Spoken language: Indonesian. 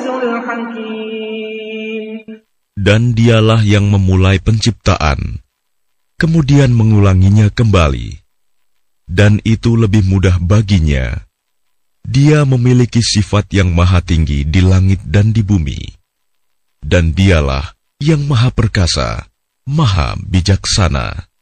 Dan dialah yang memulai penciptaan, kemudian mengulanginya kembali. Dan itu lebih mudah baginya. Dia memiliki sifat yang maha tinggi di langit dan di bumi. Dan dialah yang maha perkasa, maha bijaksana.